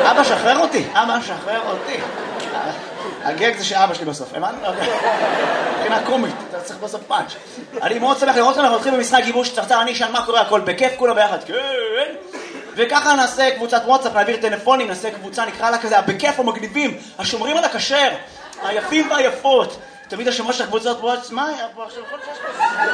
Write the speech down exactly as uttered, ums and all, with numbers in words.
אבא, שחרר אותי. אבא, שחרר אותי. הגג זה שאבא שלי בסוף. הבנת? מבחינה קומית. אתה צריך בסוף פאנץ'. אני מאוד שמח לראות אנחנו הולכים במשחק גיבוש צרצר, אני אשאל מה קורה, הכל בכיף, כולם ביחד. כן. וככה נעשה קבוצת וואטסאפ, נעביר טלפונים, נעשה קבוצה, נקרא לה כזה, בכיף המגניבים, השומרים על הכשר, היפים והיפות. תמיד השמות של הקבוצות וואטסאפ, מה?